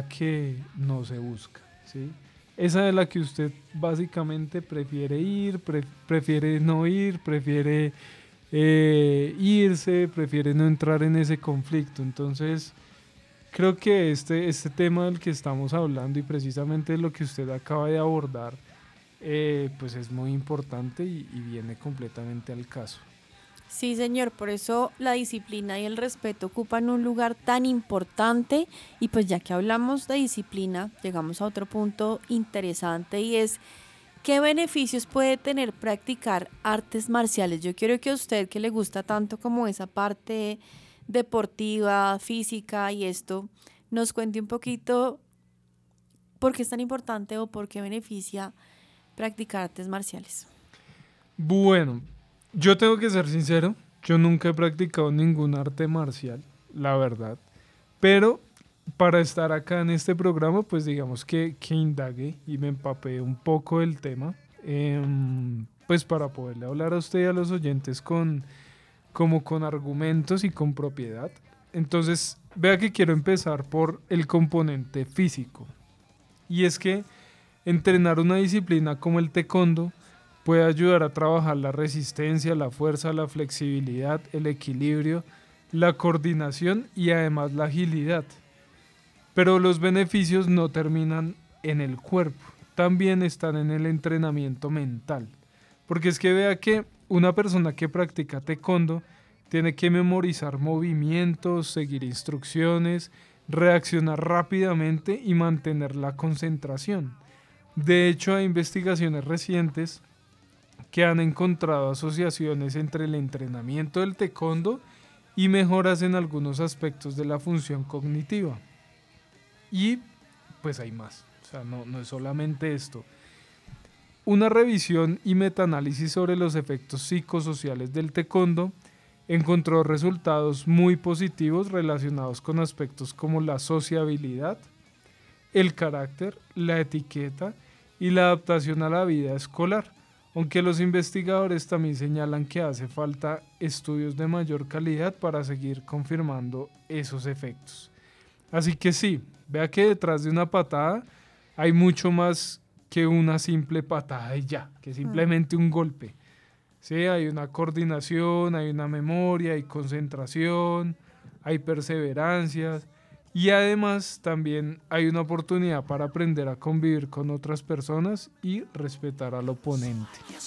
que no se busca, ¿sí? Esa de la que usted básicamente prefiere ir, prefiere no ir, prefiere irse, prefiere no entrar en ese conflicto. Entonces, creo que este tema del que estamos hablando y precisamente lo que usted acaba de abordar, pues es muy importante y viene completamente al caso. Sí, señor, por eso la disciplina y el respeto ocupan un lugar tan importante y pues ya que hablamos de disciplina, llegamos a otro punto interesante y es ¿qué beneficios puede tener practicar artes marciales? Yo quiero que a usted que le gusta tanto como esa parte deportiva, física y esto, nos cuente un poquito por qué es tan importante o por qué beneficia practicar artes marciales. Bueno, yo tengo que ser sincero, yo nunca he practicado ningún arte marcial, la verdad, pero para estar acá en este programa, pues digamos que indagué y me empapé un poco del tema, pues para poderle hablar a usted y a los oyentes como con argumentos y con propiedad. Entonces, vea que quiero empezar por el componente físico. Y es que entrenar una disciplina como el taekwondo puede ayudar a trabajar la resistencia, la fuerza, la flexibilidad, el equilibrio, la coordinación y además la agilidad. Pero los beneficios no terminan en el cuerpo, también están en el entrenamiento mental. Porque es que vea que una persona que practica taekwondo tiene que memorizar movimientos, seguir instrucciones, reaccionar rápidamente y mantener la concentración. De hecho, hay investigaciones recientes que han encontrado asociaciones entre el entrenamiento del taekwondo y mejoras en algunos aspectos de la función cognitiva. Y pues hay más, o sea, no es solamente esto. Una revisión y metaanálisis sobre los efectos psicosociales del taekwondo encontró resultados muy positivos relacionados con aspectos como la sociabilidad, el carácter, la etiqueta y la adaptación a la vida escolar, aunque los investigadores también señalan que hace falta estudios de mayor calidad para seguir confirmando esos efectos. Así que sí, vea que detrás de una patada hay mucho más que una simple patada y ya, que Mm. simplemente un golpe. Sí, hay una coordinación, hay una memoria, hay concentración, hay perseverancia y además también hay una oportunidad para aprender a convivir con otras personas y respetar al oponente.